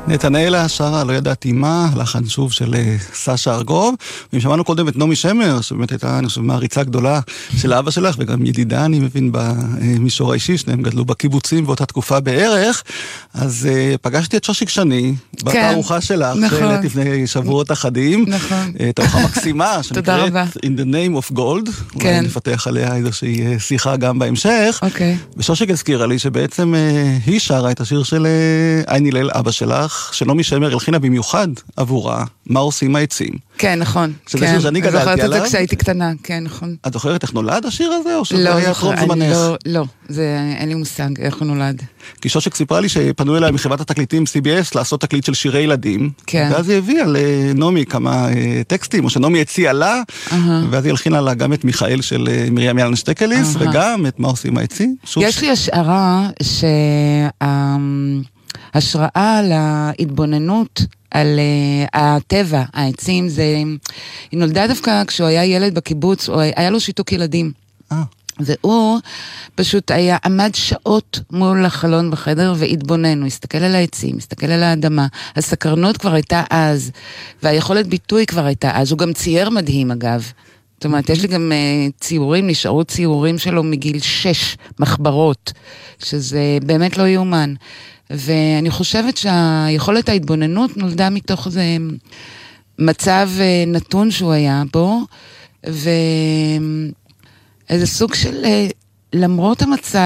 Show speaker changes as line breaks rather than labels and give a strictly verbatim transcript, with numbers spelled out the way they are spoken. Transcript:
נתנאלה שרה, לא ידעתי מה, לחן שוב של סשה ארגוב. ואם שמענו קודם את נעמי שמר, שבאמת הייתה, אני חושב, מעריצה גדולה של אבא שלך, וגם ידידה, אני מבין, במישור האישי, שניהם גדלו בקיבוצים באותה תקופה בערך, אז uh, פגשתי את שושיק שני, בתערוכה שלך,
נכון.
שהעלית לפני שבועות אחדים.
נכון.
תערוכה מקסימה, שנקראת In the Name of Gold.
כן.
אולי נפתח עליה איזושהי שיחה גם בהמשך.
אוקיי.
ושושיק הזכירה לי שבעצם uh, היא שרה את השיר של uh, עין הלל, אבא שלך, שנעמי שמר הלחינה במיוחד עבורה, מה עושים העצים.
כן, נכון.
שזה
כן.
שיר שאני גדלתי עליו.
אני זוכרת את זה כשהייתי קטנה, כן, נכון.
את זוכרת איך נולד השיר הזה, או שזה
לא,
היה
זוכר,
טרום זמנך?
לא, לא, זה, אין לי מושג איך הוא נולד.
כי שושיק סיפרה לי שפנו אליי מחברת התקליטים סי בי אס לעשות תקליט של שירי ילדים,
כן.
ואז היא הביאה לנעמי כמה טקסטים, או שנעמי הציעה לה, ואז היא הלחינה לה גם את מיכאל של מרים ילן שטקליס, וגם את מה עושים העצים.
יש לי השערה שההשראה להתבוננות על uh, הטבע, העצים, זה, היא נולדה דווקא כשהוא היה ילד בקיבוץ, הוא, היה לו שיתוק ילדים.
אה.
והוא פשוט היה, עמד שעות מול החלון בחדר והתבונן, הוא הסתכל על העצים, הסתכל על האדמה, הסקרנות כבר הייתה אז, והיכולת ביטוי כבר הייתה אז, הוא גם צייר מדהים אגב. זאת אומרת, יש לי גם uh, ציורים, נשארו ציורים שלו מגיל שש, מחברות, שזה באמת לא יאומן. ואני חושבת שהיכולת ההתבוננות נולדה מתוך זה מצב נתון שהוא היה בו, ואיזה סוג של, למרות המצב,